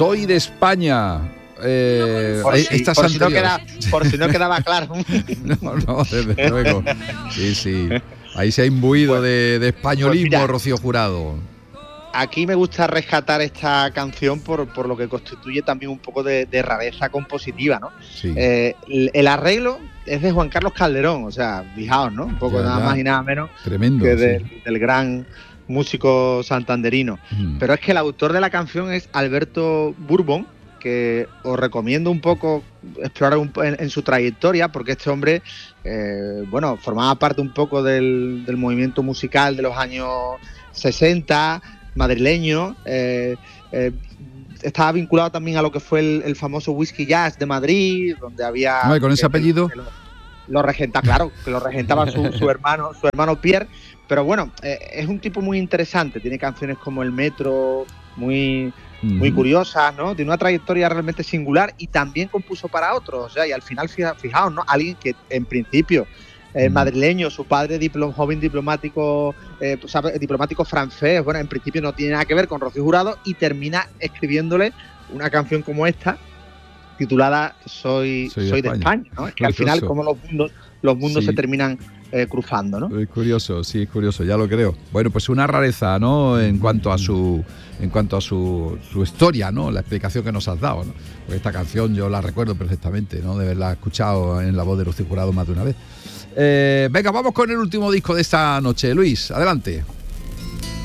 Soy de España. Por si no quedaba claro. No, desde luego. Sí. Ahí se ha imbuido de españolismo, pues mira, Rocío Jurado. Aquí me gusta rescatar esta canción por lo que constituye también un poco de rareza compositiva, ¿no? Sí. El arreglo es de Juan Carlos Calderón, o sea, fijaos, ¿no? Un poco nada más y nada menos. Tremendo, que del gran músico santanderino. Pero es que el autor de la canción es Alberto Bourbon, que os recomiendo un poco explorar en su trayectoria, porque este hombre, formaba parte un poco del movimiento musical de los años 60, madrileño, estaba vinculado también a lo que fue el famoso Whisky Jazz de Madrid, donde había... ¿Con ese apellido? Lo regenta, claro, que lo regentaba su hermano Pierre, pero bueno, es un tipo muy interesante, tiene canciones como El Metro, muy curiosas, ¿no? Tiene una trayectoria realmente singular y también compuso para otros, o sea, y al final, fijaos, ¿no? Alguien que en principio madrileño, su padre joven diplomático, diplomático francés, bueno, en principio no tiene nada que ver con Rocío Jurado y termina escribiéndole una canción como esta, titulada Soy de España, ¿no? Es que al final como los mundos se terminan cruzando, ¿no? Es curioso, ya lo creo. Bueno, pues una rareza, ¿no? En cuanto a su historia, ¿no? La explicación que nos has dado, ¿no? Pues esta canción yo la recuerdo perfectamente, ¿no? De haberla escuchado en la voz de Rocío Jurado más de una vez. Venga, vamos con el último disco de esta noche. Luis, adelante.